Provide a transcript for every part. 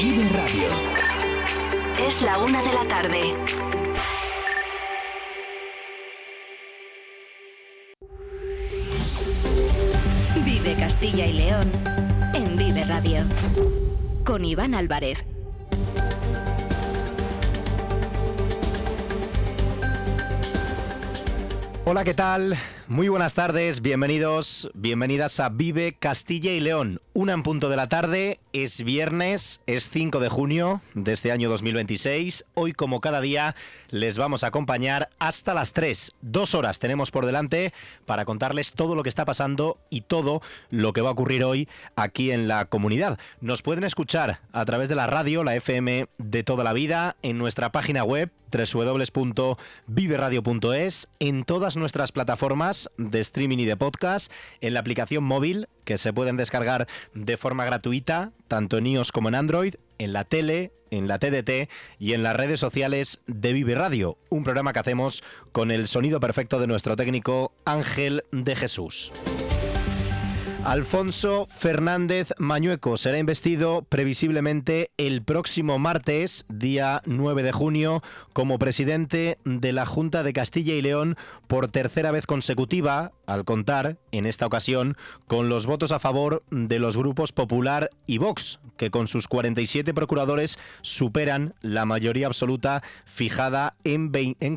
Vive Radio. Es la 1 de la tarde. Vive Castilla y León en Vive Radio. Con Iván Álvarez. Hola, ¿qué tal? Muy buenas tardes, bienvenidas a Vive Castilla y León. 1:00 de la tarde, es viernes, es 5 de junio de este año 2026. Hoy, como cada día, les vamos a acompañar hasta las 3. 2 horas tenemos por delante para contarles todo lo que está pasando y todo lo que va a ocurrir hoy aquí en la comunidad. Nos pueden escuchar a través de la radio, la FM de toda la vida, en nuestra página web www.viveradio.es, en todas nuestras plataformas de streaming y de podcast, en la aplicación móvil que se pueden descargar de forma gratuita, tanto en iOS como en Android, en la tele, en la TDT y en las redes sociales de Vive Radio, un programa que hacemos con el sonido perfecto de nuestro técnico Ángel de Jesús. Alfonso Fernández Mañueco será investido previsiblemente el próximo martes, día 9 de junio, como presidente de la Junta de Castilla y León por tercera vez consecutiva, al contar, en esta ocasión, con los votos a favor de los grupos Popular y Vox, que con sus 47 procuradores superan la mayoría absoluta fijada en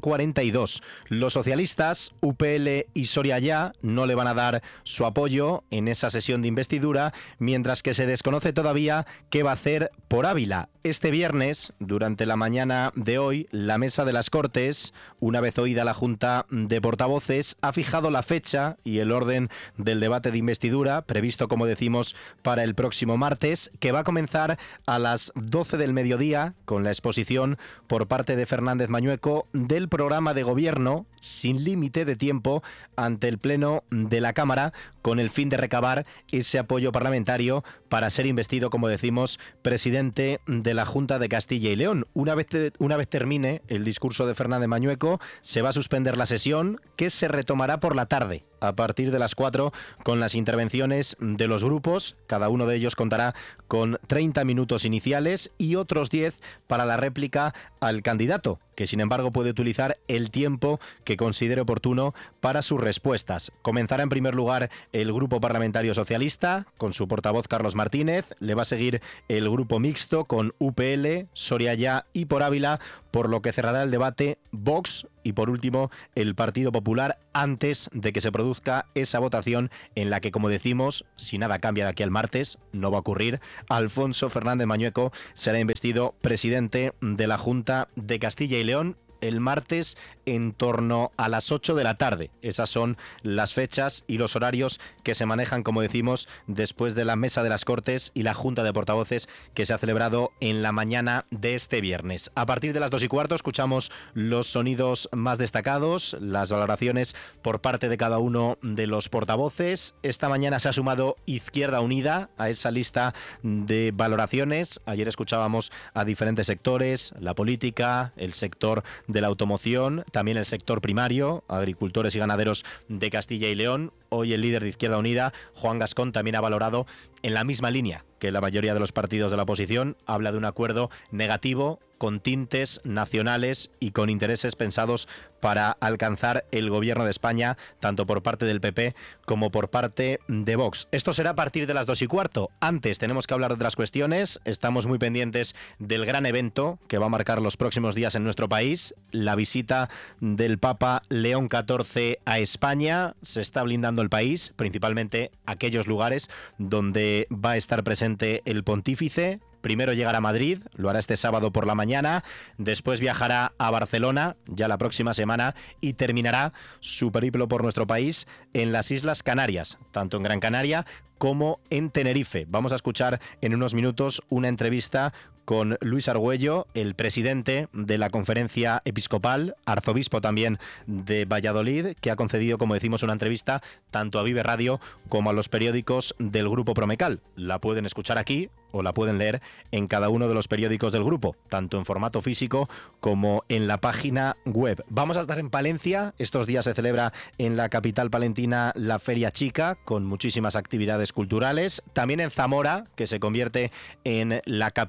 42. Los socialistas, UPL y Soria Ya, no le van a dar su apoyo en esa sesión de investidura, mientras que se desconoce todavía qué va a hacer por Ávila. Este viernes, durante la mañana de hoy, la Mesa de las Cortes, una vez oída la Junta de Portavoces, ha fijado la fecha y el orden del debate de investidura, previsto, como decimos, para el próximo martes, que va a comenzar a las 12 del mediodía, con la exposición por parte de Fernández Mañueco del programa de gobierno, sin límite de tiempo, ante el Pleno de la Cámara, con el fin de recabar ese apoyo parlamentario para ser investido, como decimos, presidente de la Junta de Castilla y León. Una vez termine el discurso de Fernández Mañueco, se va a suspender la sesión, que se retomará por la tarde, a partir de las 4, con las intervenciones de los grupos. Cada uno de ellos contará con 30 minutos iniciales y otros 10 para la réplica al candidato, que sin embargo puede utilizar el tiempo que considere oportuno para sus respuestas. Comenzará en primer lugar el Grupo Parlamentario Socialista, con su portavoz Carlos Martínez. Le va a seguir el Grupo Mixto con UPL, Soria Ya y Por Ávila, por lo que cerrará el debate Vox y, por último, el Partido Popular, antes de que se produzca esa votación en la que, como decimos, si nada cambia de aquí al martes, no va a ocurrir, Alfonso Fernández Mañueco será investido presidente de la Junta de Castilla y León el martes en torno a las 8 de la tarde. Esas son las fechas y los horarios que se manejan, como decimos, después de la Mesa de las Cortes y la Junta de Portavoces que se ha celebrado en la mañana de este viernes. A partir de las 2:15 escuchamos los sonidos más destacados, las valoraciones por parte de cada uno de los portavoces. Esta mañana se ha sumado Izquierda Unida a esa lista de valoraciones. Ayer escuchábamos a diferentes sectores, la política, el sector de la automoción, también el sector primario, agricultores y ganaderos de Castilla y León. Hoy el líder de Izquierda Unida, Juan Gascón, también ha valorado en la misma línea que la mayoría de los partidos de la oposición. Habla de un acuerdo negativo, con tintes nacionales y con intereses pensados para alcanzar el gobierno de España, tanto por parte del PP como por parte de Vox. Esto será a partir de las 2:15. Antes tenemos que hablar de otras cuestiones. Estamos muy pendientes del gran evento que va a marcar los próximos días en nuestro país, la visita del Papa León XIV a España. Se está blindando el país, principalmente aquellos lugares donde va a estar presente el pontífice. Primero llegará a Madrid, lo hará este sábado por la mañana, después viajará a Barcelona ya la próxima semana y terminará su periplo por nuestro país en las Islas Canarias, tanto en Gran Canaria como en Tenerife. Vamos a escuchar en unos minutos una entrevista con Luis Argüello, el presidente de la Conferencia Episcopal, arzobispo también de Valladolid, que ha concedido, como decimos, una entrevista tanto a Vive Radio como a los periódicos del Grupo Promecal. La pueden escuchar aquí o la pueden leer en cada uno de los periódicos del grupo, tanto en formato físico como en la página web. Vamos a estar en Palencia. Estos días se celebra en la capital palentina la Feria Chica, con muchísimas actividades culturales. También en Zamora, que se convierte en la capital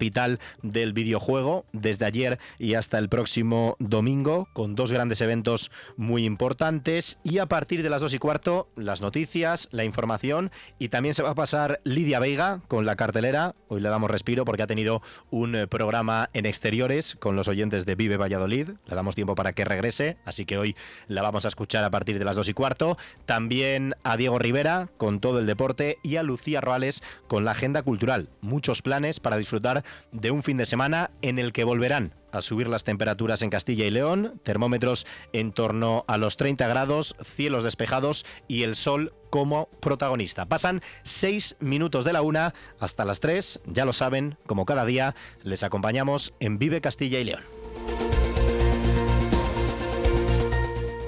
del videojuego desde ayer y hasta el próximo domingo, con 2 grandes eventos muy importantes. Y a partir de las 2:15, las noticias, la información, y también se va a pasar Lidia Veiga con la cartelera. Hoy le damos respiro porque ha tenido un programa en exteriores con los oyentes de Vive Valladolid. Le damos tiempo para que regrese, así que hoy la vamos a escuchar a partir de las 2:15. También a Diego Rivera con todo el deporte y a Lucía Roales con la agenda cultural. Muchos planes para disfrutar de un fin de semana en el que volverán a subir las temperaturas en Castilla y León, termómetros en torno a los 30 grados, cielos despejados y el sol como protagonista. Pasan 6 minutos de la 1 hasta las 3, ya lo saben, como cada día, les acompañamos en Vive Castilla y León.